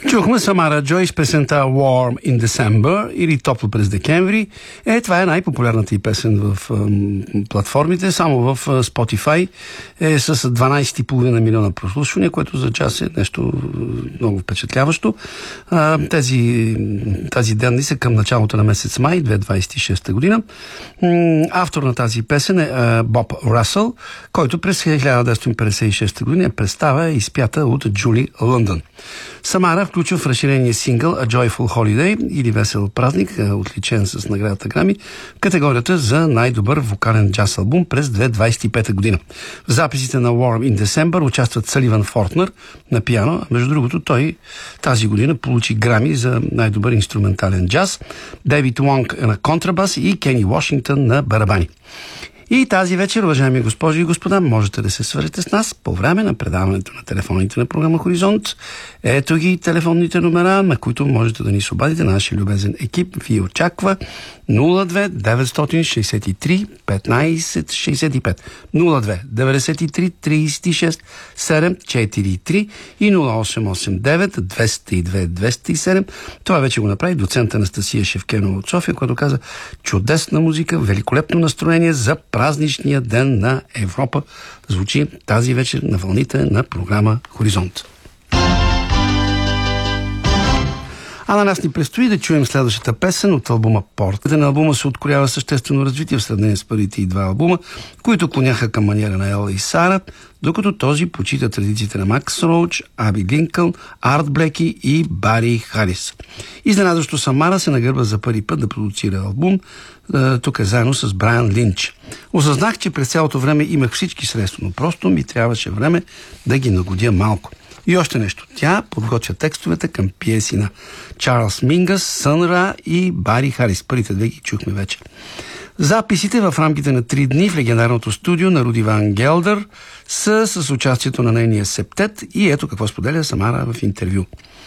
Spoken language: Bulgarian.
Чухме Самара Джой с песента Warm in December или Топло през декември. Това е най-популярната и песен в платформите. Само в Spotify е с 12,5 милиона прослушвания, което за час е нещо много впечатляващо. Тази данни са към началото на месец май 2026 година. Автор на тази песен е Боб Расъл, който през 1956 година я представя и изпята от Джули Лондон. Самара включва в разширения сингъл A Joyful Holiday или Весел празник, отличен с наградата Грами, в категорията за най-добър вокален джаз албум през 2025 година. В записите на Warm in December участват Саливан Фортнер на пиано, а между другото той тази година получи Грами за най-добър инструментален джаз, Дейвид Уонг на контрабас и Кени Вашингтон на барабани. И тази вечер, уважаеми госпожи и господа, можете да се свържете с нас по време на предаването на телефоните на програма Хоризонт. Ето ги телефонните номера, на които можете да ни се обадите. Нашия любезен екип ви очаква 02 963 1565 02 93 36 743 и 0889 202 207. Това вече го направи доцент Анастасия Шевкенова от София, която каза: чудесна музика, великолепно настроение за празничния ден на Европа. Звучи тази вечер на вълните на програма Хоризонт. А на нас ни предстои да чуем следващата песен от албума Порт. На албума се откроява съществено развитие в сравнение с първите и два албума, които клоняха към маниера на Ела и Сара, докато този почита традициите на Макс Роуч, Аби Линкълн, Арт Блеки и Бари Харис. Изненадващо Самара се нагърба за първи път да продуцира албум, тук е заедно с Брайан Линч. Осъзнах, че през цялото време имах всички средства, но просто ми трябваше време да ги нагодя малко. И още нещо. Тя подготвя текстовете към пиеси на Чарлз Мингъс, Сън Ра и Бари Харис. Първите две ги чухме вече. Записите в рамките на 3 дни в легендарното студио на Руди Ван Гелдър са с участието на нейния септет и ето какво споделя Самара в интервю.